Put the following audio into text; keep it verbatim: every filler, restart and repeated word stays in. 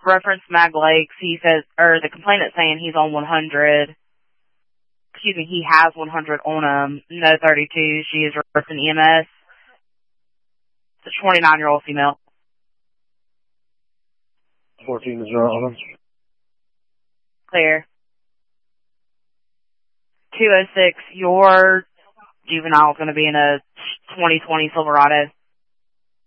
reference Mag Lakes. He says, or the complainant's saying he's on one hundred. Excuse me, he has one hundred on him. No thirty-two. She is referencing E M S. It's a twenty-nine-year-old female. fourteen is on him. Clear. two oh six, your juvenile is going to be in a twenty twenty Silverado.